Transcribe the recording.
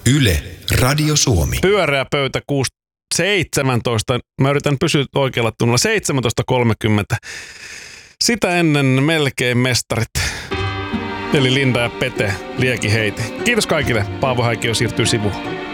Yle, Radio Suomi. Pyöreä pöytä 17. Mä yritän pysyä oikealla tunnolla. 17.30. Sitä ennen melkein mestarit. Eli Linda ja Pete, Liekiheiti. Kiitos kaikille. Paavo Häikkiö siirtyy sivuun.